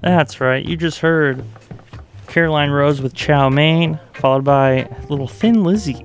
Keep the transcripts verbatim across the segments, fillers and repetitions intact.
That's right. You just heard Caroline Rose with Chow Mein, followed by little Thin Lizzy,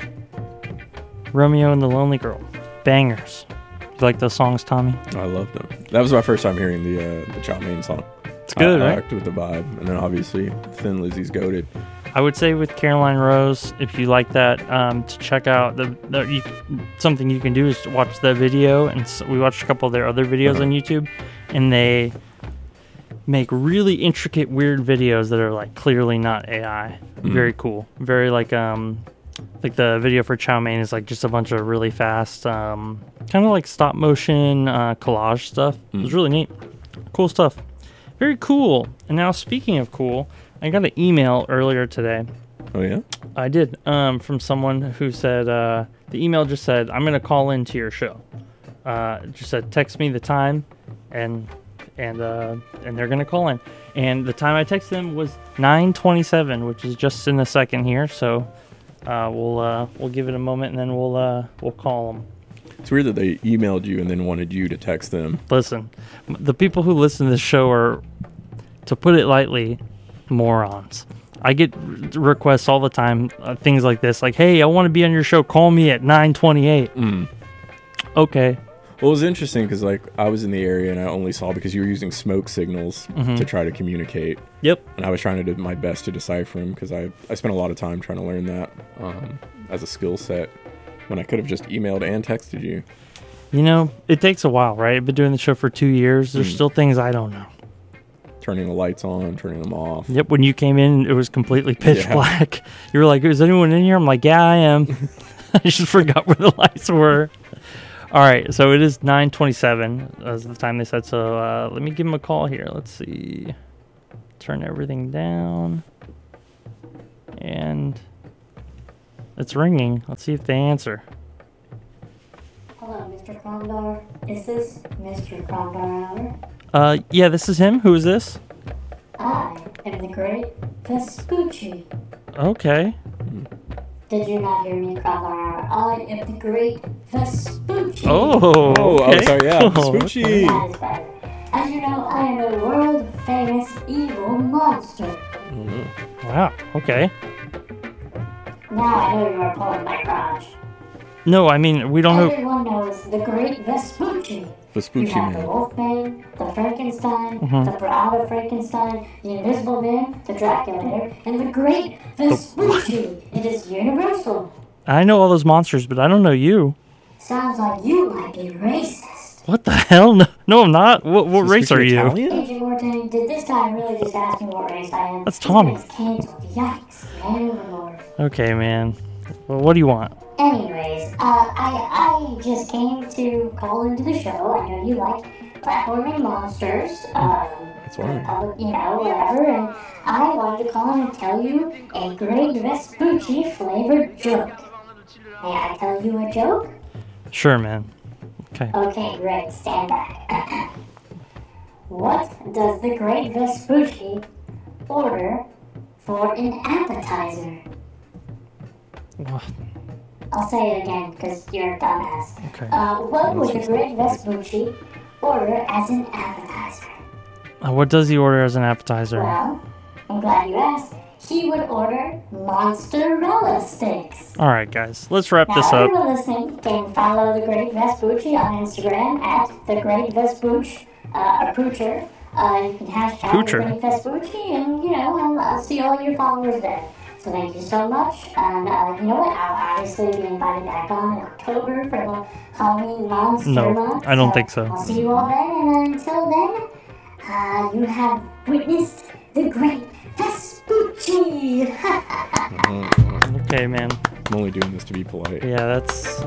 Romeo and the Lonely Girl. Bangers. You like those songs, Tommy? I loved them. That was my first time hearing the uh, the Chow Mein song. It's good, I, right? I liked it with the vibe. And then obviously, Thin Lizzy's goated. I would say with Caroline Rose, if you like that, um, to check out the, the you, something you can do is to watch the video, and so we watched a couple of their other videos Uh-huh. on YouTube, and they make really intricate, weird videos that are like clearly not A I. Mm. Very cool. Very like um, like the video for Chow Mein is like just a bunch of really fast, um, kind of like stop motion uh, collage stuff. Mm. It was really neat, cool stuff. Very cool. And now speaking of cool. I got an email earlier today. Oh, yeah? I did, um, from someone who said, uh, the email just said, I'm going to call into your show. Uh, it just said, text me the time, and and uh, and they're going to call in. And the time I texted them was nine twenty-seven, which is just in a second here. So uh, we'll uh, we'll give it a moment, and then we'll uh, we'll call them. It's weird that they emailed you and then wanted you to text them. Listen, the people who listen to this show are, to put it lightly, morons. I get requests all the time, uh, things like this, like, hey, I want to be on your show, call me at nine twenty-eight. Mm. Okay. Well, it was interesting because, like, I was in the area and I only saw because you were using smoke signals Mhm. to try to communicate. Yep. And I was trying to do my best to decipher them because I, I spent a lot of time trying to learn that um, as a skill set when I could have just emailed and texted you. You know, it takes a while, right? I've been doing the show for two years. There's Mm. still things I don't know. Turning the lights on, turning them off. Yep, when you came in, it was completely pitch Yeah. black. You were like, is anyone in here? I'm like, yeah, I am. I just forgot where the lights were. All right, so it is nine twenty-seven as the time they said. So uh, let me give them a call here. Let's see. Turn everything down. And it's ringing. Let's see if they answer. Hello, Mister Cromdar. Is this Mister Cromdar Hour? Uh, yeah, this is him. Who is this? I am the great Vespucci. Okay. Did you not hear me, Cromdar Hour? I am the great Vespucci. Oh, Oh, okay. oh, sorry, yeah. Cool. Vespucci. That is better. As you know, I am a world-famous evil monster. Wow, okay. Now I know you are pulling my crotch. No, I mean, we don't know. Everyone knows the great Vespucci. Vespucci You have the man. Wolfman, the Frankenstein, Mhm. the Bride of Frankenstein, the Invisible Man, the Draculator, and the Great Vespucci. It is universal. I know all those monsters, but I don't know you. Sounds like you might be racist. What the hell? No, no I'm not. What, what Does he race speak are you? Italian? Agent Morton, did this guy really just ask me what race I am? That's Tommy. This man's canceled. Yikes. Man overlord. Okay, man. Well, what do you want? Anyways, uh, I I just came to call into the show. I know you like platforming monsters. Um, That's right. public, you know, whatever. And I wanted to call in and tell you a great Vespucci flavored joke. May I tell you a joke? Sure, man. Okay. Okay, great. Stand back. What does the great Vespucci order for an appetizer? Well, I'll say it again because you're a dumbass. okay. Uh, what would the great Vespucci order as an appetizer? Uh, what does he order as an appetizer? Well, I'm glad you asked. He would order mozzarella sticks. All right, guys. Let's wrap Now, this up. everyone listening can follow the Great Vespucci on Instagram at the Great Vespucci, uh, or Poocher. Uh, you can hashtag Poocher. the Great Vespucci, and you know, I'll, I'll see all your followers there. So thank you so much, and uh, you know what? I'll obviously be invited back on in October for the Halloween Monster No, Month. I don't think so. I'll see you all then, and until then, uh, you have witnessed the Great Vespucci. Okay, man. I'm only doing this to be polite. Yeah, that's...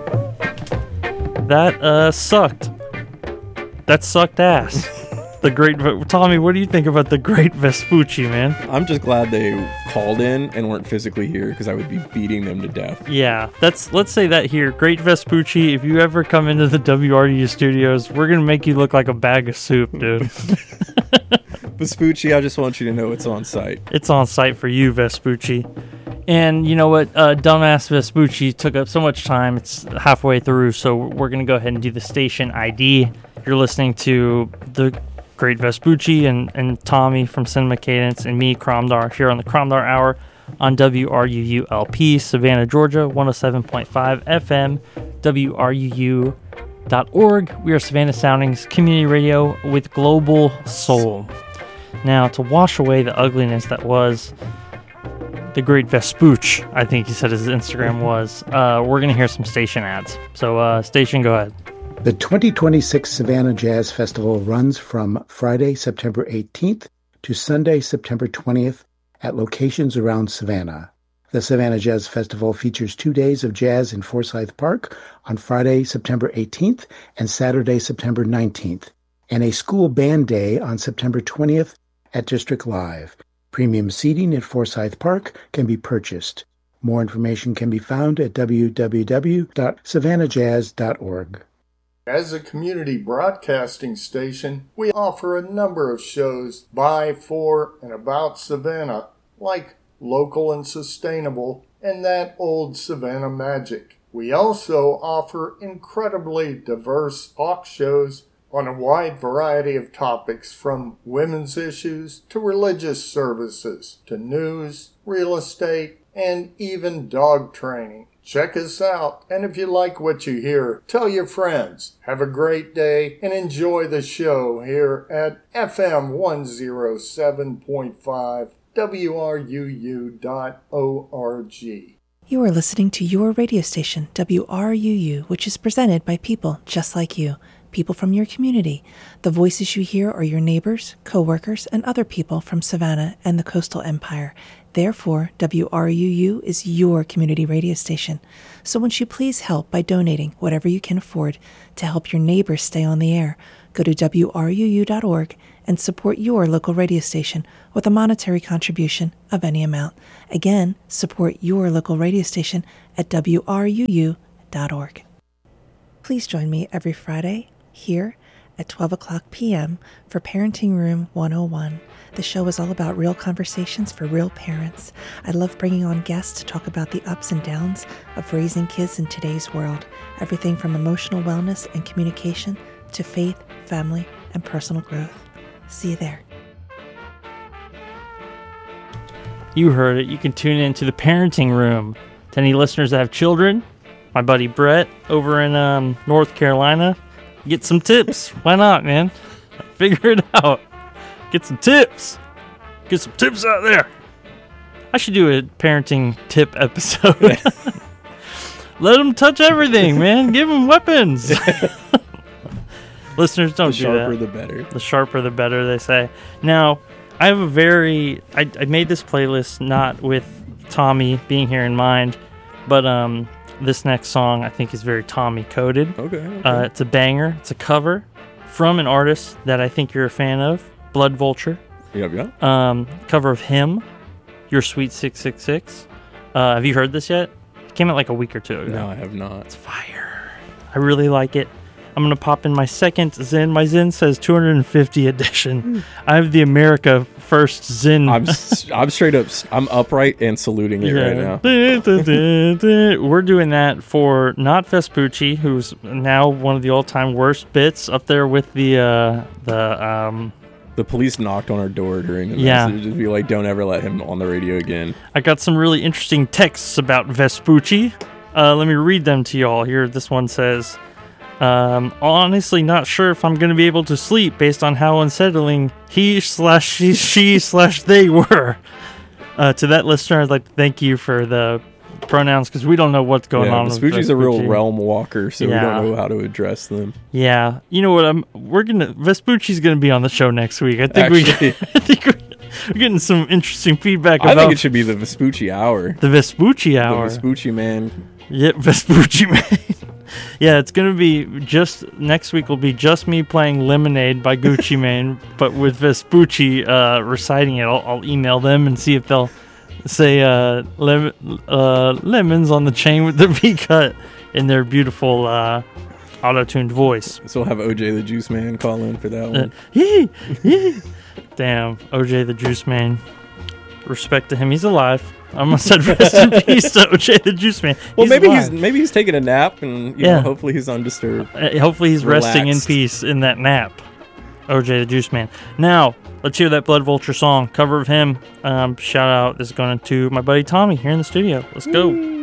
That, uh, sucked. That sucked ass. The great... Tommy, what do you think about the great Vespucci, man? I'm just glad they called in and weren't physically here because I would be beating them to death. Yeah, that's... Let's say that here. Great Vespucci, if you ever come into the W R D U studios, we're gonna make you look like a bag of soup, dude. Vespucci, I just want you to know it's on site. It's on site for you, Vespucci. And you know what? Uh, dumbass Vespucci took up so much time. It's halfway through, so we're going to go ahead and do the station I D. You're listening to the Great Vespucci and, and Tommy from Cinema Cadence and me, Cromdar, here on the Cromdar Hour on W R U U L P, Savannah, Georgia, one oh seven point five F M, W R U U dot org. We are Savannah Soundings Community Radio with Global Soul. Now, to wash away the ugliness that was the Great Vespucci, I think he said his Instagram was, uh, we're going to hear some station ads. So, uh, station, go ahead. The twenty twenty-six Savannah Jazz Festival runs from Friday, September eighteenth to Sunday, September twentieth at locations around Savannah. The Savannah Jazz Festival features two days of jazz in Forsyth Park on Friday, September eighteenth and Saturday, September nineteenth, and a school band day on September twentieth at District Live. Premium seating at Forsyth Park can be purchased. More information can be found at w w w dot savannah jazz dot org. As a community broadcasting station, we offer a number of shows by, for, and about Savannah, like Local and Sustainable and That Old Savannah Magic. We also offer incredibly diverse talk shows on a wide variety of topics, from women's issues to religious services to news, real estate, and even dog training. Check us out, and if you like what you hear, tell your friends. Have a great day and enjoy the show here at F M one oh seven point five W R U U dot org. You are listening to your radio station, W R U U, which is presented by people just like you, people from your community. The voices you hear are your neighbors, co-workers, and other people from Savannah and the Coastal Empire. Therefore, W R U U is your community radio station. So won't you please help by donating whatever you can afford to help your neighbors stay on the air? Go to W R U U dot org and support your local radio station with a monetary contribution of any amount. Again, support your local radio station at W R U U dot org. Please join me every Friday here at twelve o'clock p.m. for Parenting Room one oh one. The show is all about real conversations for real parents. I love bringing on guests to talk about the ups and downs of raising kids in today's world. Everything from emotional wellness and communication to faith, family, and personal growth. See you there. You heard it. You can tune into the Parenting Room. To any listeners that have children, my buddy Brett over in um, North Carolina, get some tips. Why not, man? Figure it out. Get some tips. Get some tips out there. I should do a parenting tip episode. Let them touch everything, man. Give them weapons. Listeners, don't the do that. The sharper, the better. The sharper, the better, they say. Now, I have a very... I, I made this playlist not with Tommy being here in mind, but um, this next song I think is very Tommy-coded. Okay. okay. Uh, it's a banger. It's a cover from an artist that I think you're a fan of, Blood Vulture. Yep, yep. Um, cover of Him, Your Sweet six six six. Uh, have you heard this yet? It came out like a week or two ago. No, I have not. It's fire. I really like it. I'm going to pop in my second Zen. My Zen says two hundred fifty edition. I have the America First Zen. I'm I'm straight up, I'm upright and saluting it yeah. right now. We're doing that for not Vespucci, who's now one of the all-time worst bits, up there with the, uh, the, um... The police knocked on our door during the yeah. message. Just be like, don't ever let him on the radio again. I got some really interesting texts about Vespucci. Uh, let me read them to y'all. Here, this one says... Um, honestly, not sure if I'm going to be able to sleep based on how unsettling he slash she, she slash they were. Uh, to that listener, I'd like to thank you for the pronouns because we don't know what's going yeah, on. Vespucci's a real realm walker, so yeah. we don't know how to address them. Yeah, you know what? I'm we're gonna Vespucci's gonna be on the show next week. I think Actually, we. I think we, we're getting some interesting feedback. I about think it should be the Vespucci hour. The Vespucci hour. The Vespucci man. Yep, Vespucci man. Yeah, it's going to be just, next week will be just me playing Lemonade by Gucci Mane, but with Vespucci uh, reciting it. I'll, I'll email them and see if they'll say uh, lem- uh, lemons on the chain with the V-cut in their beautiful uh, auto-tuned voice. So we'll have O J the Juice Man call in for that one. Uh, yeah, yeah. Damn, O J the Juice Man. Respect to him. He's alive. I almost said rest in peace to O J the Juice Man. Well, he's maybe alive. he's maybe he's taking a nap, and you yeah. know, hopefully he's undisturbed. Uh, hopefully he's Relaxed. resting in peace in that nap. O J the Juice Man. Now, let's hear that Blood Vulture song, cover of him. Um, shout out, this is going to my buddy Tommy here in the studio. Let's go.